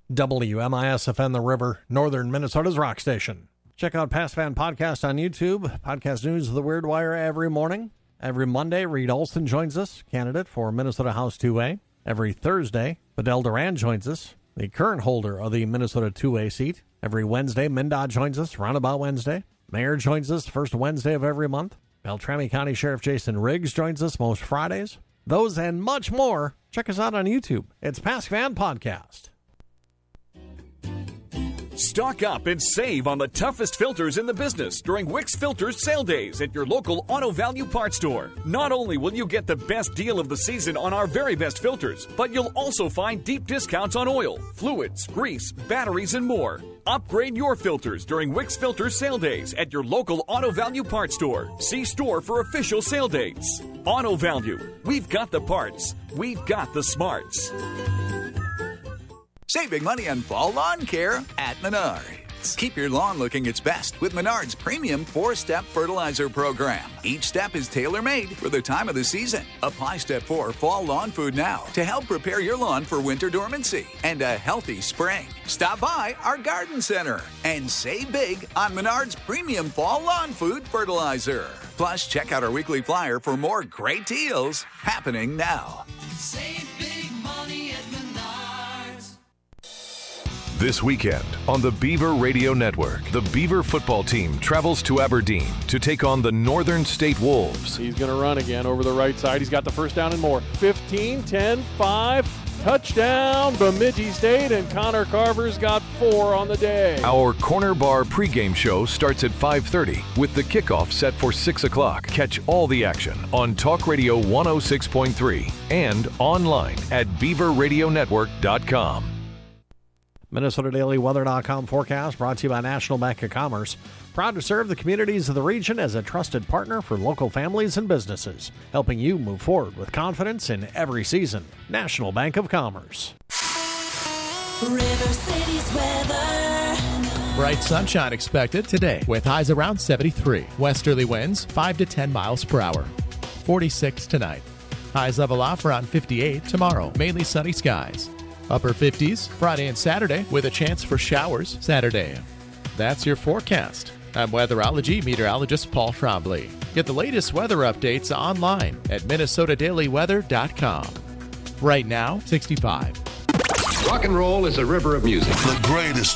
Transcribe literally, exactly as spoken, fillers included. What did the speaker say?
W M I S F N The River, Northern Minnesota's rock station. Check out Past Fan Podcast on YouTube. Podcast news of the Weird Wire every morning. Every Monday, Reed Olson joins us, candidate for Minnesota House two A. Every Thursday, Fidel Duran joins us, the current holder of the Minnesota two A seat. Every Wednesday, Mindot joins us, Roundabout Wednesday. Mayor joins us first Wednesday of every month. Beltrami County Sheriff Jason Riggs joins us most Fridays. Those and much more, check us out on YouTube. It's Past Fan Podcast. Stock up and save on the toughest filters in the business during Wix Filters sale days at your local Auto Value Parts store. Not only will you get the best deal of the season on our very best filters, but you'll also find deep discounts on oil, fluids, grease, batteries, and more. Upgrade your filters during Wix Filters sale days at your local Auto Value Parts store. See store for official sale dates. Auto Value. We've got the parts. We've got the smarts. Saving money on fall lawn care at Menards. Keep your lawn looking its best with Menards' premium four-step fertilizer program. Each step is tailor-made for the time of the season. Apply Step four Fall Lawn Food now to help prepare your lawn for winter dormancy and a healthy spring. Stop by our garden center and save big on Menards' premium Fall Lawn Food fertilizer. Plus, check out our weekly flyer for more great deals happening now. Save big money at Menards. This weekend on the Beaver Radio Network, the Beaver football team travels to Aberdeen to take on the Northern State Wolves. He's going to run again over the right side. He's got the first down and more. fifteen, ten, five, touchdown, Bemidji State, and Connor Carver's got four on the day. Our Corner Bar pregame show starts at five thirty with the kickoff set for six o'clock. Catch all the action on Talk Radio one oh six point three and online at beaver radio network dot com. Minnesota Daily Weather dot com forecast brought to you by National Bank of Commerce. Proud to serve the communities of the region as a trusted partner for local families and businesses, helping you move forward with confidence in every season. National Bank of Commerce. River City's weather. Bright sunshine expected today with highs around seventy-three. Westerly winds five to ten miles per hour. forty-six tonight. Highs level off around fifty-eight tomorrow. Mainly sunny skies. Upper fifties Friday and Saturday with a chance for showers Saturday. That's your forecast. I'm weatherology meteorologist Paul Trombley. Get the latest weather updates online at minnesota daily weather dot com. Right now, sixty-five. Rock and roll is a river of music. The greatest